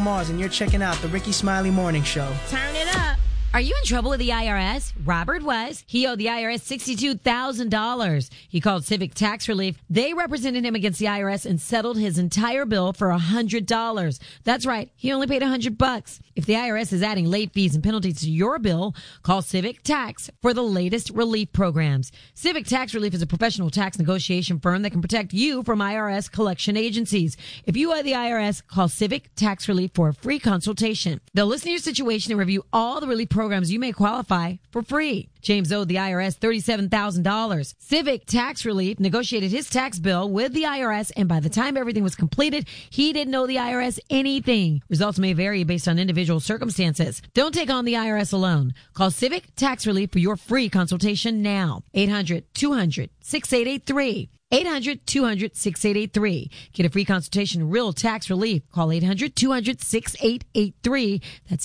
Mars, and you're checking out the Ricky Smiley Morning Show. Turn it up. Are you in trouble with the IRS? Robert was. He owed the IRS $62,000. He called Civic Tax Relief. They represented him against the IRS and settled his entire bill for $100. That's right. He only paid $100. If the IRS is adding late fees and penalties to your bill, call Civic Tax for the latest relief programs. Civic Tax Relief is a professional tax negotiation firm that can protect you from IRS collection agencies. If you owe the IRS, call Civic Tax Relief for a free consultation. They'll listen to your situation and review all the relief programs you may qualify for free. James owed the IRS $37,000. Civic Tax Relief negotiated his tax bill with the IRS, and by the time everything was completed, he didn't owe the IRS anything. Results may vary based on individual circumstances. Don't take on the IRS alone. Call Civic Tax Relief for your free consultation now. 800-200-6883. 800-200-6883. Get a free consultation, real tax relief. Call 800-200-6883. That's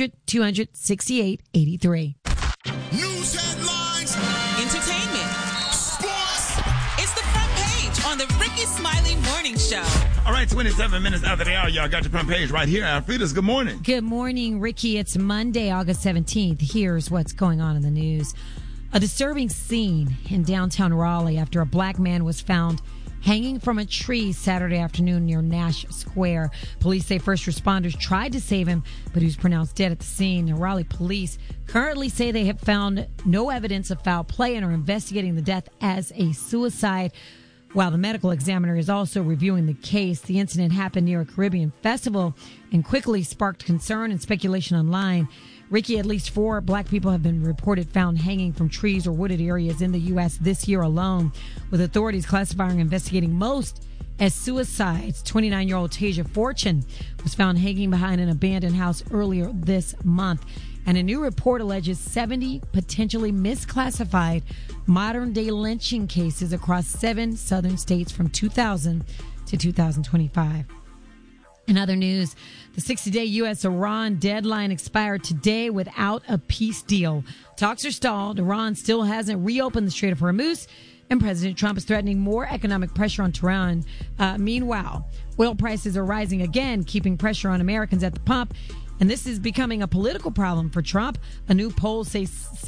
800-200-6883. News headlines, entertainment, sports. It's the front page on the Ricky Smiley Morning Show. All right, 27 minutes after the hour, y'all got your front page right here. Alfreda's, good morning. Good morning, Ricky. It's Monday, August 17th. Here's what's going on in the news. A disturbing scene in downtown Raleigh after a black man was found hanging from a tree Saturday afternoon near Nash Square. Police say first responders tried to save him, but he was pronounced dead at the scene. Now, Raleigh police currently say they have found no evidence of foul play and are investigating the death as a suicide. While the medical examiner is also reviewing the case, the incident happened near a Caribbean festival and quickly sparked concern and speculation online. Ricky, at least 4 black people have been reported found hanging from trees or wooded areas in the U.S. this year alone, with authorities classifying and investigating most as suicides. 29-year-old Tasia Fortune was found hanging behind an abandoned house earlier this month. And a new report alleges 70 potentially misclassified modern-day lynching cases across 7 southern states from 2000 to 2025. In other news, the 60-day U.S.-Iran deadline expired today without a peace deal. Talks are stalled. Iran still hasn't reopened the Strait of Hormuz, and President Trump is threatening more economic pressure on Tehran. Meanwhile, oil prices are rising again, keeping pressure on Americans at the pump. And this is becoming a political problem for Trump. A new poll says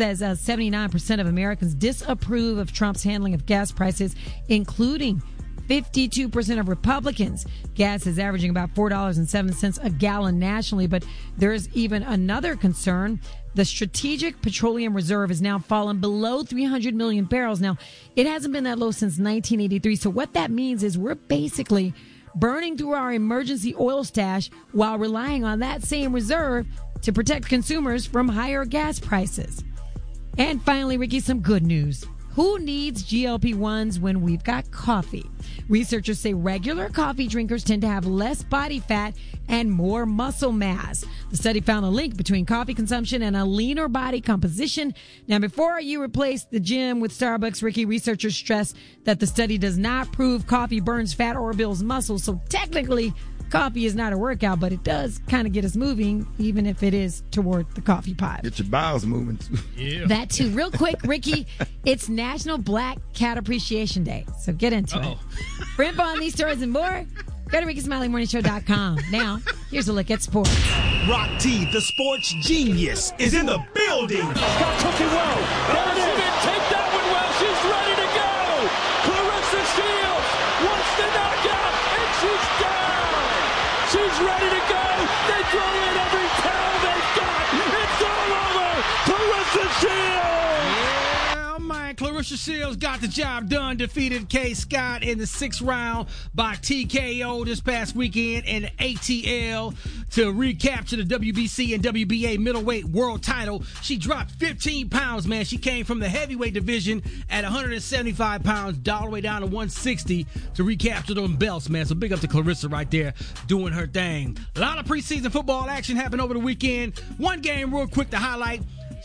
79% of Americans disapprove of Trump's handling of gas prices, including 52% of Republicans. Gas is averaging about $4.07 a gallon nationally, but there's even another concern. The Strategic Petroleum Reserve has now fallen below 300 million barrels. Now, it hasn't been that low since 1983. So what that means is we're basically burning through our emergency oil stash while relying on that same reserve to protect consumers from higher gas prices. And finally, Ricky, some good news. Who needs GLP-1s when we've got coffee? Researchers say regular coffee drinkers tend to have less body fat and more muscle mass. The study found a link between coffee consumption and a leaner body composition. Now, before you replace the gym with Starbucks, Ricky, researchers stress that the study does not prove coffee burns fat or builds muscle. So technically, coffee is not a workout, but it does kind of get us moving, even if it is toward the coffee pot. Get your bowels moving. Yeah. That too. Real quick, Ricky, it's National Black Cat Appreciation Day, so get into it. For info on these stories and more, go to RickySmileyMorningShow.com. Now, here's a look at sports. Rock T, the sports genius, is in the building. Scott took it well. There it is. She didn't take that one well. She's ready to go. Clarissa Shields wants the knockout, and she's down. She's ready to go. They throw in every towel they've got. It's all over. Clarissa Shields. Yeah, man. Clarissa Shields got the job done. Defeated Kay Scott in the 6th round by TKO this past weekend in the ATL to recapture the WBC and WBA middleweight world title. She dropped 15 pounds, man. She came from the heavyweight division at 175 pounds all the way down to 160 to recapture them belts, man. So big up to Clarissa right there doing her thing. A lot of preseason football action happened over the weekend. One game real quick to highlight.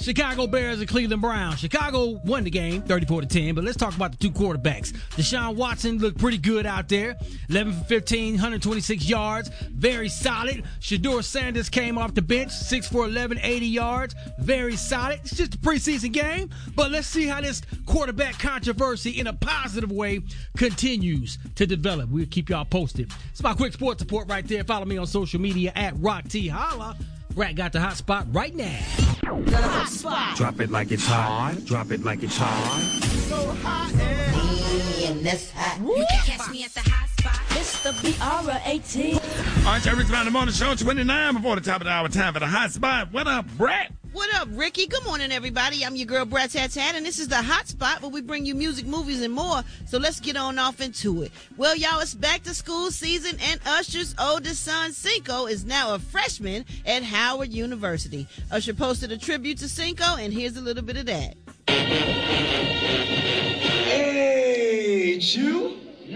Chicago Bears and Cleveland Browns. Chicago won the game 34-10, but let's talk about the two quarterbacks. Deshaun Watson looked pretty good out there. 11 for 15, 126 yards. Very solid. Shedeur Sanders came off the bench, 6 for 11, 80 yards. Very solid. It's just a preseason game, but let's see how this quarterback controversy in a positive way continues to develop. We'll keep y'all posted. It's my quick sports report right there. Follow me on social media at Rock T. Holla. Rat got the hot spot right now. The hot spot. Drop it like it's hot. Drop it like it's hot. So hot and that's hot. You can catch me at the hot spot. It's the BR18. All right, y'all, Ricky Smiley Morning Show, 29 before the top of the hour. Time for the hot spot. What up, Brett? What up, Ricky? Good morning, everybody. I'm your girl, Brat Tat Tat, and this is the Hot Spot where we bring you music, movies, and more. So let's get on off into it. Well, y'all, it's back to school season, and Usher's oldest son, Cinco, is now a freshman at Howard University. Usher posted a tribute to Cinco, and here's a little bit of that. Hey, you.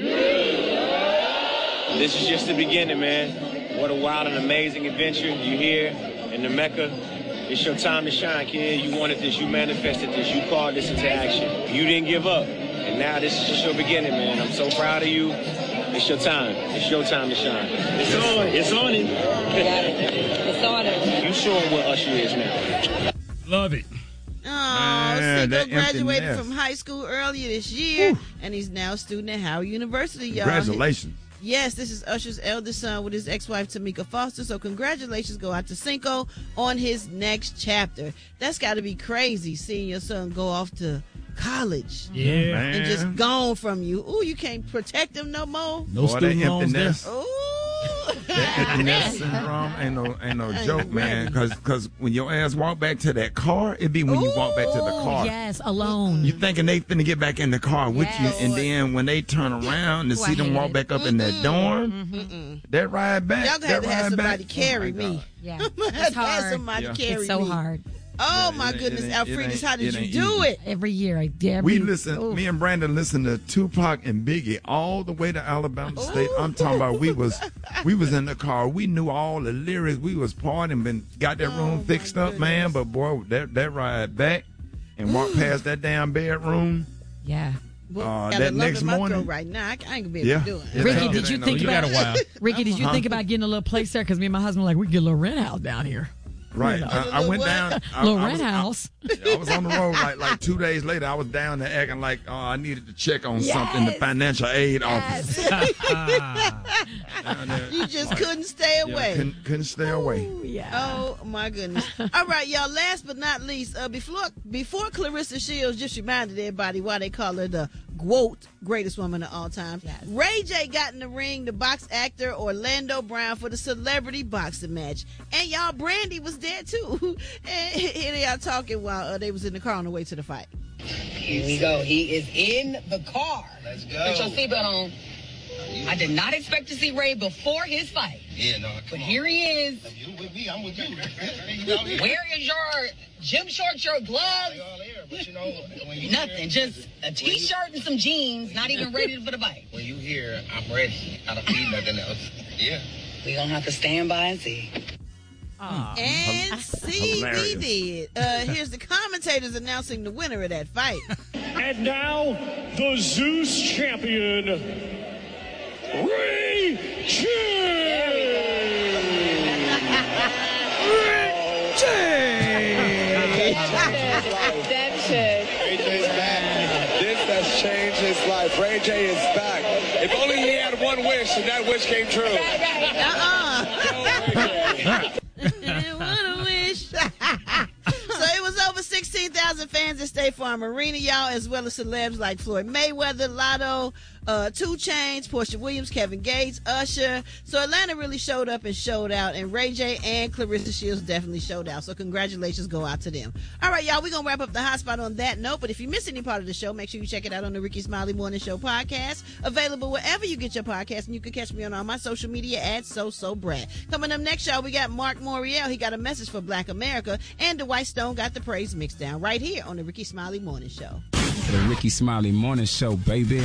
This is just the beginning, man. What a wild and amazing adventure. You here in the Mecca. It's your time to shine, kid. You wanted this. You manifested this. You called this into action. You didn't give up. And now this is just your beginning, man. I'm so proud of you. It's your time. It's your time to shine. It's on. It's on him. It's on him. You show him what Usher is now. Love it. Oh, Cinco graduated from high school earlier this year, and he's now a student at Howard University, y'all. Congratulations. Yes, this is Usher's eldest son with his ex-wife, Tamika Foster. So congratulations go out to Cinco on his next chapter. That's got to be crazy, seeing your son go off to college. Yeah. Man. And just gone from you. Ooh, you can't protect him no more. No student loans there. Ooh. That empty nest syndrome ain't no joke, man. Because when your ass walk back to that car, it be when you walk back to the car. Yes, alone. You thinking they finna get back in the car with you, and then when they turn around to see them walk back up in that dorm, that ride back. Y'all gonna have somebody carry me. Yeah, It's hard. Somebody carry it's so me. hard. Oh my goodness, Alfredus, how did you do it? Every year, Me and Brandon listened to Tupac and Biggie all the way to Alabama State. I'm talking about we was in the car. We knew all the lyrics. We was partying, got that room fixed up, man. But boy, that ride back and walk past that damn bedroom. Yeah. That next morning, right now, I ain't gonna be able to do it. Ricky, did you think about? Ricky, did you think about getting a little place there? Because me and my husband were like, we could get a little rent house down here. Right. I went down. Little rent house. I was on the road like 2 days later. I was down there acting like I needed to check on something. The financial aid office. You just couldn't stay away. Couldn't stay away. Oh my goodness. All right, y'all. Last but not least, before Clarissa Shields just reminded everybody why they call her the GWOAT, greatest woman of all time. Yes. Ray J got in the ring, the box actor Orlando Brown, for the celebrity boxing match, and y'all, Brandy was there too. And here they are talking while they was in the car on the way to the fight. Here we go. He is in the car. Let's go. Put your seatbelt on. I did not expect to see Ray before his fight. Yeah, no, but here he is. You with me, I'm with you. Where is your gym shorts, your gloves? But you know, nothing, just a t-shirt and some jeans, not even ready for the fight. When you hear, I'm ready. I don't need nothing else. Yeah. We're going to have to stand by and see. And see, we did. Here's the commentators announcing the winner of that fight. And now, the Zeus champion, Ray J. Ray J's back. This has changed his life. Ray J is back. If only he had one wish, and that wish came true. What a wish. So it was over 16,000 fans at State Farm Arena, y'all, as well as celebs like Floyd Mayweather, Lotto, 2 Chainz, Portia Williams, Kevin Gates, Usher. So Atlanta really showed up and showed out, and Ray J and Clarissa Shields definitely showed out. So congratulations go out to them. All right, y'all, we're going to wrap up the hot spot on that note. But if you missed any part of the show, make sure you check it out on the Ricky Smiley Morning Show podcast, available wherever you get your podcast. And you can catch me on all my social media at SoSoBrat. Coming up next, y'all, we got Mark Morial. He got a message for Black America. And Dwight Stone got the praise mixed down right here on the Ricky Smiley Morning Show. The Ricky Smiley Morning Show, baby.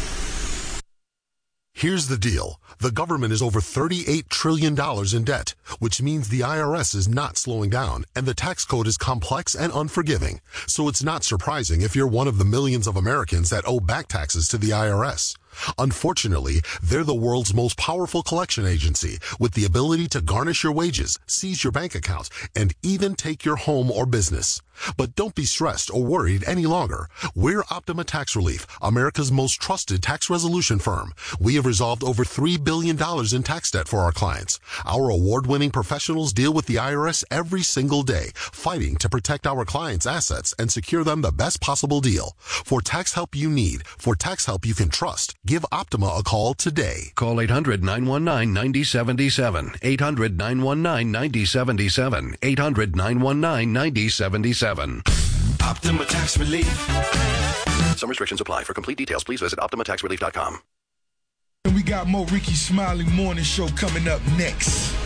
Here's the deal. The government is over $38 trillion in debt. which means the IRS is not slowing down and the tax code is complex and unforgiving. So it's not surprising if you're one of the millions of Americans that owe back taxes to the IRS. Unfortunately, they're the world's most powerful collection agency with the ability to garnish your wages, seize your bank accounts, and even take your home or business. But don't be stressed or worried any longer. We're Optima Tax Relief, America's most trusted tax resolution firm. We have resolved over $3 billion in tax debt for our clients. Our award-winning professionals deal with the IRS every single day, fighting to protect our clients' assets and secure them the best possible deal. For tax help you need, for tax help you can trust, give Optima a call today. Call 800-919-9077. 800-919-9077. 800-919-9077. Optima Tax Relief. Some restrictions apply. For complete details, please visit OptimaTaxRelief.com. And we got more Ricky Smiley Morning Show coming up next.